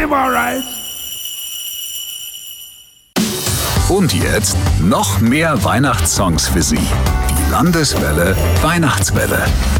him all right. Und jetzt noch mehr Weihnachtssongs für Sie. Die Landeswelle Weihnachtswelle.